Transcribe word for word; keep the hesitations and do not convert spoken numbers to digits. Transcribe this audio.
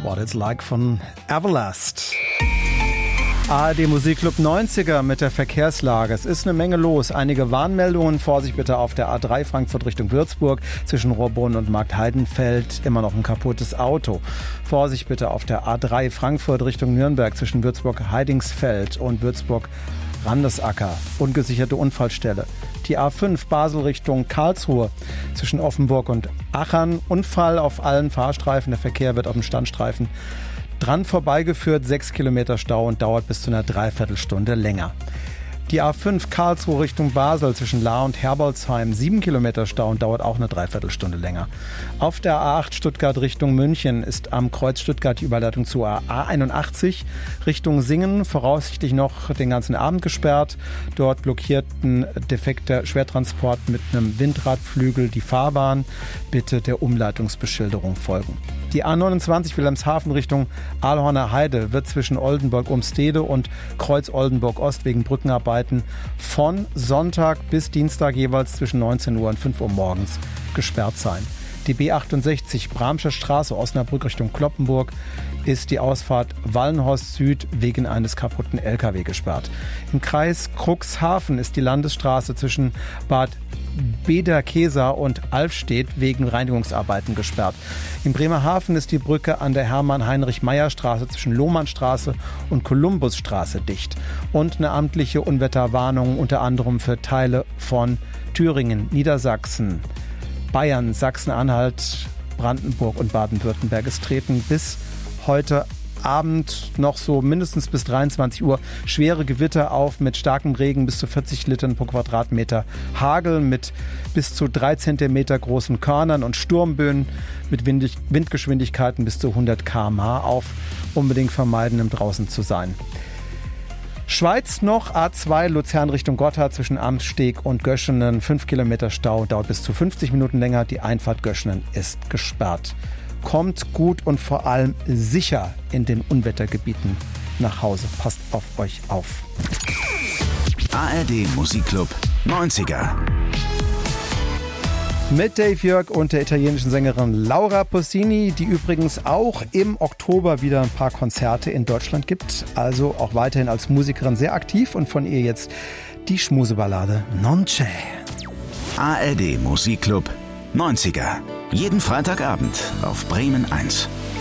What It's Like von Everlast. A R D Musikclub neunziger mit der Verkehrslage. Es ist eine Menge los. Einige Warnmeldungen. Vorsicht bitte auf der A drei Frankfurt Richtung Würzburg zwischen Rohrbrunn und Marktheidenfeld. Immer noch ein kaputtes Auto. Vorsicht bitte auf der A drei Frankfurt Richtung Nürnberg zwischen Würzburg-Heidingsfeld und Würzburg-Randesacker. Ungesicherte Unfallstelle. Die A fünf Basel Richtung Karlsruhe zwischen Offenburg und Achern. Unfall auf allen Fahrstreifen. Der Verkehr wird auf dem Standstreifen dran vorbeigeführt, sechs Kilometer Stau und dauert bis zu einer Dreiviertelstunde länger. Die A fünf Karlsruhe Richtung Basel zwischen Lahr und Herbolzheim, sieben Kilometer Stau und dauert auch eine Dreiviertelstunde länger. Auf der A acht Stuttgart Richtung München ist am Kreuz Stuttgart die Überleitung zur A einundachtzig Richtung Singen voraussichtlich noch den ganzen Abend gesperrt. Dort blockiert ein defekter Schwertransport mit einem Windradflügel die Fahrbahn. Bitte der Umleitungsbeschilderung folgen. Die A neunundzwanzig Wilhelmshaven Richtung Ahlhorner Heide wird zwischen Oldenburg-Umstede und Kreuz Oldenburg-Ost wegen Brückenarbeiten von Sonntag bis Dienstag jeweils zwischen neunzehn Uhr und fünf Uhr morgens gesperrt sein. Die B achtundsechzig Bramscher Straße Osnabrück Richtung Cloppenburg ist die Ausfahrt Wallenhorst Süd wegen eines kaputten L K W gesperrt. Im Kreis Cuxhaven ist die Landesstraße zwischen Bad Bederkesa und Alfstedt wegen Reinigungsarbeiten gesperrt. In Bremerhaven ist die Brücke an der Hermann-Heinrich-Meyer-Straße zwischen Lohmannstraße und Kolumbusstraße dicht. Und eine amtliche Unwetterwarnung unter anderem für Teile von Thüringen, Niedersachsen, Bayern, Sachsen-Anhalt, Brandenburg und Baden-Württemberg. Es treten bis heute Abend noch so mindestens bis dreiundzwanzig Uhr schwere Gewitter auf mit starkem Regen bis zu vierzig Litern pro Quadratmeter, Hagel mit bis zu drei Zentimeter großen Körnern und Sturmböen mit Wind- Windgeschwindigkeiten bis zu hundert Kilometer pro Stunde auf. Unbedingt vermeiden, um draußen zu sein. Schweiz noch A zwei Luzern Richtung Gotthard zwischen Amsteg und Göschenen. fünf Kilometer Stau, dauert bis zu fünfzig Minuten länger. Die Einfahrt Göschenen ist gesperrt. Kommt gut und vor allem sicher in den Unwettergebieten nach Hause. Passt auf euch auf. A R D Musikclub neunziger. Mit Dave Jörg und der italienischen Sängerin Laura Pausini, die übrigens auch im Oktober wieder ein paar Konzerte in Deutschland gibt. Also auch weiterhin als Musikerin sehr aktiv und von ihr jetzt die Schmuseballade Non c'è. A R D Musikclub neunziger. Jeden Freitagabend auf Bremen eins.